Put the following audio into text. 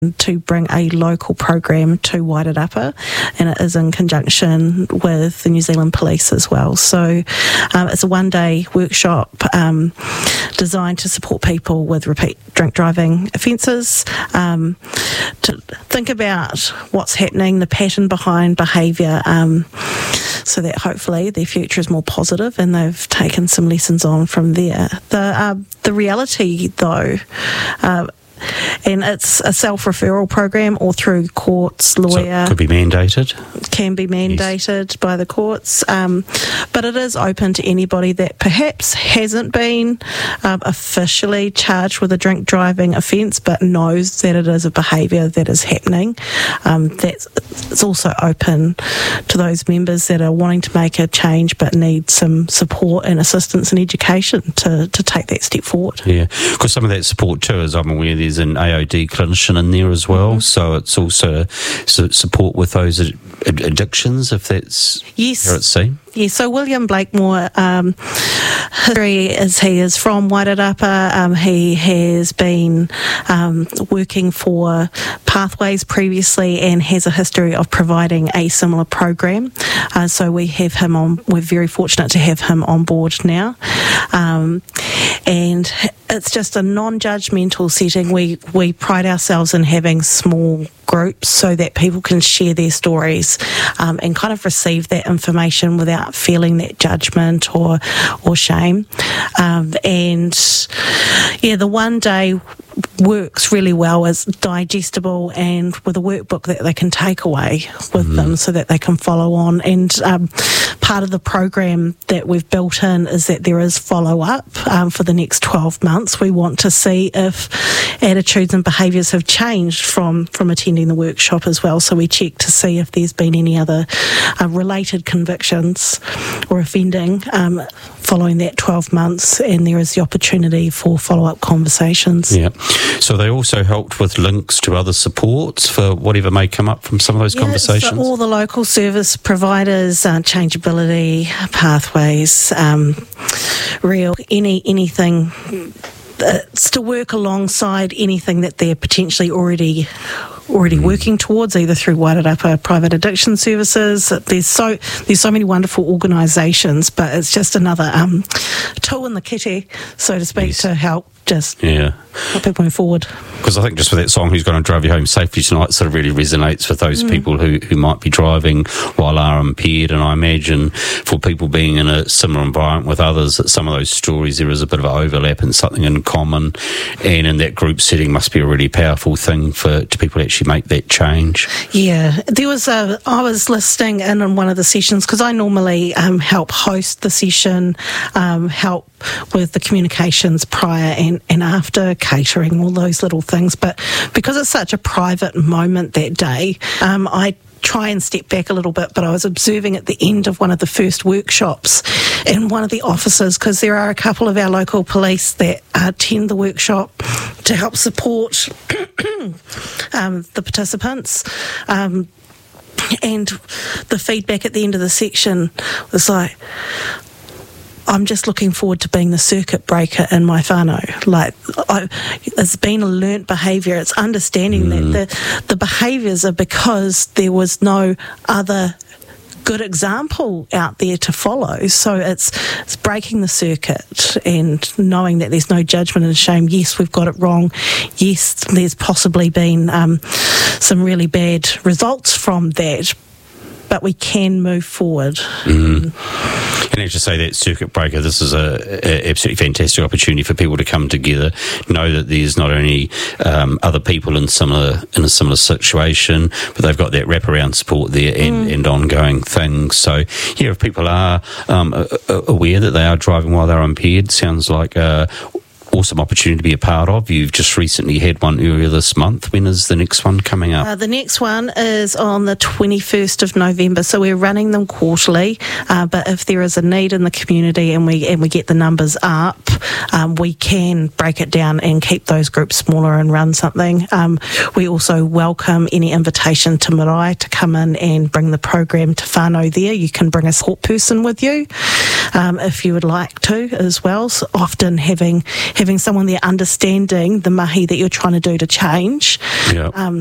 to bring a local program to Wairarapa, and it is in conjunction with the New Zealand Police as well. So it's a one-day workshop designed to support people with repeat drink driving offences, to think about what's happening, the pattern behind behaviour, so that hopefully their future is more positive and they've taken some lessons on from there. The reality, though, and it's a self-referral program or through courts, lawyer. So it could be mandated? Can be mandated by the courts. But it is open to anybody that perhaps hasn't been officially charged with a drink driving offence but knows that it is a behaviour that is happening. It's also open to those members that are wanting to make a change but need some support and assistance and education to take that step forward. Yeah, because some of that support too, as I'm aware, there's an AOD clinician in there as well, so it's also support with those addictions, if that's how it's seen. Yeah, so William Blakemore, history is he is from Wairarapa. He has been working for Pathways previously and has a history of providing a similar program. So we have him on. We're very fortunate to have him on board now, and it's just a non-judgmental setting. We pride ourselves in having small groups so that people can share their stories and kind of receive that information without feeling that judgment or shame. And yeah, the one day works really well as digestible and with a workbook that they can take away with them so that they can follow on. And part of the program that we've built in is that there is follow-up for the next 12 months. We want to see if attitudes and behaviours have changed from attending the workshop as well. So we check to see if there's been any other related convictions or offending following that 12 months, and there is the opportunity for follow-up conversations. Yeah. So they also helped with links to other supports for whatever may come up from some of those conversations? So all the local service providers, Changeability, Pathways, Real, anything that's to work alongside anything that they're potentially already working towards, either through Wairarapa Private Addiction Services. There's so many wonderful organisations, but it's just another tool in the kitty, so to speak, to help just help people move forward. Because I think just with that song, Who's Going to Drive You Home Safely Tonight, sort of really resonates with those people who might be driving while are impaired, and I imagine for people being in a similar environment with others, that some of those stories, there is a bit of an overlap and something in common, and in that group setting must be a really powerful thing to people to actually make that change. Yeah, there was I was listening in on one of the sessions, because I normally help host the session, help with the communications prior and after, catering, all those little things. But because it's such a private moment that day, I try and step back a little bit, but I was observing at the end of one of the first workshops, and one of the officers, because there are a couple of our local police that attend the workshop to help support the participants, and the feedback at the end of the section was like, I'm just looking forward to being the circuit breaker in my whānau. It's been a learnt behaviour. It's understanding that the behaviours are because there was no other good example out there to follow. So it's breaking the circuit and knowing that there's no judgment and shame. Yes, we've got it wrong. Yes, there's possibly been some really bad results from that, but we can move forward. And as you say, that circuit breaker, this is a absolutely fantastic opportunity for people to come together, know that there's not only other people in a similar situation, but they've got that wraparound support there and ongoing things. So, yeah, if people are aware that they are driving while they're impaired, sounds like awesome opportunity to be a part of. You've just recently had one earlier this month. When is the next one coming up? The next one is on the 21st of November, so we're running them quarterly, but if there is a need in the community and we get the numbers up, we can break it down and keep those groups smaller and run something. We also welcome any invitation to marae to come in and bring the program to whānau there. You can bring a support person with you if you would like to as well. So often having having someone there understanding the mahi that you're trying to do to change. Yeah.